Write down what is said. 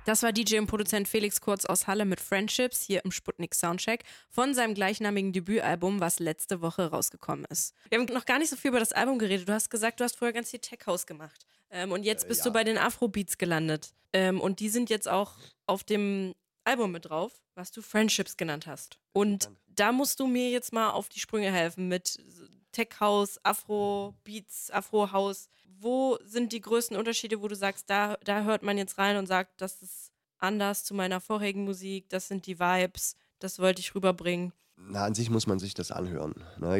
Das war DJ und Produzent Felix Kurz aus Halle mit Friendships hier im Sputnik Soundcheck von seinem gleichnamigen Debütalbum, was letzte Woche rausgekommen ist. Wir haben noch gar nicht so viel über das Album geredet. Du hast gesagt, du hast vorher ganz viel Tech House gemacht. Und jetzt bist du bei den Afrobeats gelandet. Und die sind jetzt auch auf dem Album mit drauf, was du Friendships genannt hast. Und da musst du mir jetzt mal auf die Sprünge helfen mit Tech House, Afrobeats, Afro House. Wo sind die größten Unterschiede, wo du sagst, da hört man jetzt rein und sagt, das ist anders zu meiner vorherigen Musik, das sind die Vibes, das wollte ich rüberbringen? Na, an sich muss man sich das anhören. Ne?